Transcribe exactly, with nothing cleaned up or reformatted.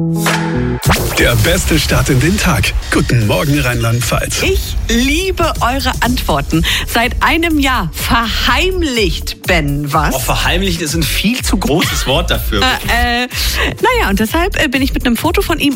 Der beste Start in den Tag. Guten Morgen, Rheinland-Pfalz. Ich liebe eure Antworten. Seit einem Jahr verheimlicht Ben was. Oh, verheimlichen ist ein viel zu großes Wort dafür. Äh, äh, naja, und deshalb äh, bin ich mit einem Foto von ihm